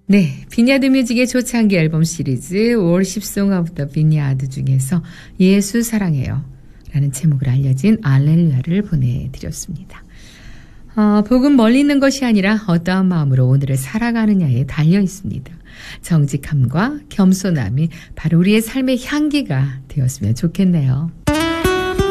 네, 비냐드 뮤직의 초창기 앨범 시리즈 Worship Song of the Vineyard 중에서 예수 사랑해요 라는 제목으로 알려진 알렐루야를 보내드렸습니다. 복음 멀리 있는 것이 아니라 어떠한 마음으로 오늘을 살아가느냐에 달려 있습니다. 정직함과 겸손함이 바로 우리의 삶의 향기가 되었으면 좋겠네요.